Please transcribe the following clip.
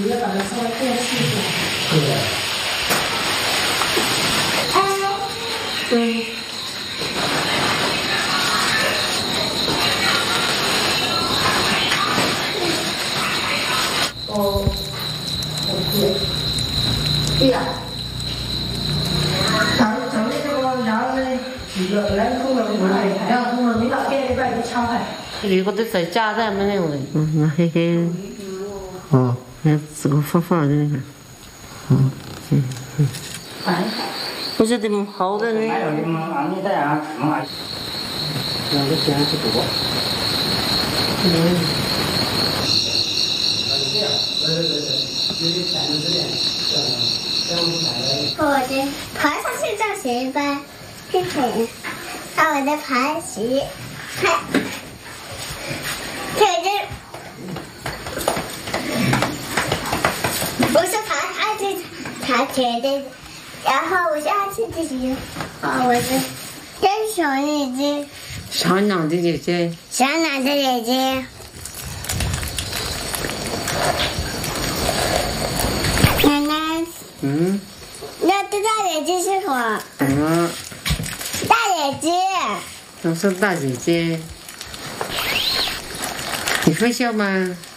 你要把它稍微变细一点。 对。 对。哦，对呀。咱们这个羊呢，几个人工的不来，人工的你那边礼拜一敲开。 이것도 잘 짜다没有的，那黑黑，哦，那这个发发的，不是的好的呢。 还有你们俺们在啊，两个钱是多。 我的爬上去叫谁吧？嘿嘿，把我的爬鞋，看，看这，我是爬去爬铁的，然后我下去这些，我是真小眼睛， 小脑的姐姐， 小脑的姐姐。奶奶，那这大眼睛是我。大眼睛。 我是大姐姐。你会笑吗？